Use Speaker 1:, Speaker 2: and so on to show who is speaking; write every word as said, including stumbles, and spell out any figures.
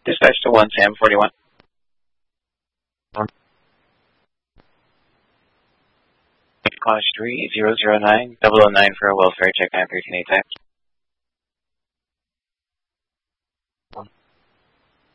Speaker 1: Dispatch to one Sam forty-one. Call three zero zero nine double oh nine for a welfare check nine thirteen eight tax.